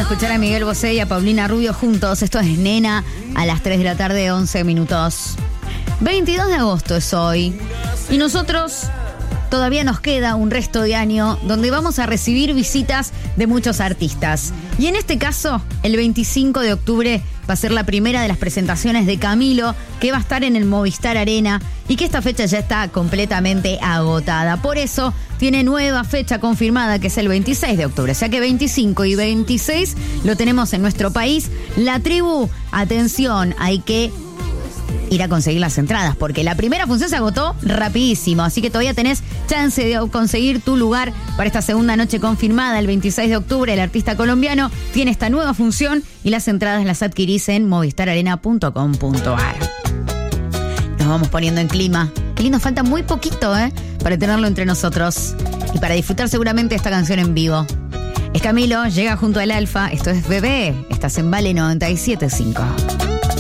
escuchar a Miguel Bosé y a Paulina Rubio juntos. Esto es Nena a las 3 de la tarde, 11 minutos. 22 de agosto es hoy. Y nosotros todavía nos queda un resto de año donde vamos a recibir visitas de muchos artistas. Y en este caso, el 25 de octubre va a ser la primera de las presentaciones de Camilo, que va a estar en el Movistar Arena y que esta fecha ya está completamente agotada. Por eso tiene nueva fecha confirmada, que es el 26 de octubre. O sea que 25 y 26 lo tenemos en nuestro país. La Tribu, atención, hay que ir a conseguir las entradas, porque la primera función se agotó rapidísimo, así que todavía tenés chance de conseguir tu lugar para esta segunda noche confirmada. El 26 de octubre el artista colombiano tiene esta nueva función y las entradas las adquirís en movistararena.com.ar. Nos vamos poniendo en clima. Y nos falta muy poquito, para tenerlo entre nosotros y para disfrutar seguramente esta canción en vivo. Es Camilo, llega junto al Alfa. Esto es Bebé. Estás en Vale 97.5.